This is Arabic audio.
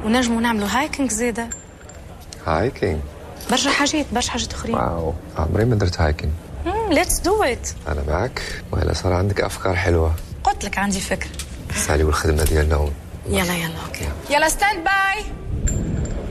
ونجموا نعملوا هايكنج زيادة. هايكنج؟ برشا حاجات أخرين. واو، عمري ما درت هايكنج. ليتس دو ات. أنا معك، وإلا صار عندك أفكار حلوة. قلت لك عندي فكرة. سالي والخدمة ديالنا. يلا أوكي. يلا ستاند باي.